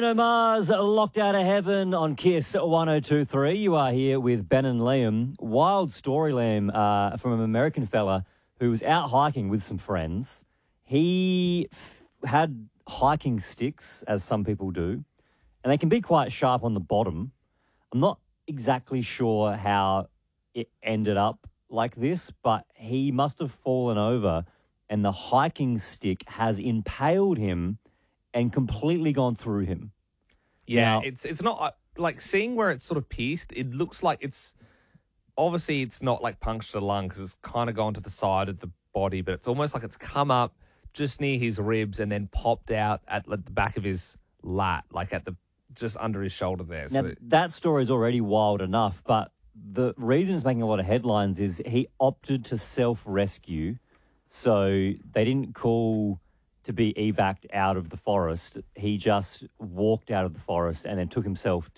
Bruno Mars, Locked Out of Heaven on KISS 102.3. You are here with Ben and Liam. Wild story, Liam, from an American fella who was out hiking with some friends. He had hiking sticks, as some people do, and they can be quite sharp on the bottom. I'm not exactly sure how it ended up like this, but he must have fallen over and the hiking stick has impaled him and completely gone through him. Yeah, Now, it's not like seeing where it's sort of pierced. It looks like it's obviously it's not like punctured a lung because it's kind of gone to the side of the body, but it's almost like it's come up just near his ribs and then popped out at the back of his lat, like at the just under his shoulder there. Now, So that story is already wild enough, but the reason it's making a lot of headlines is he opted to self-rescue, so they didn't call to be evac'd out of the forest. He just walked out of the forest and then took himself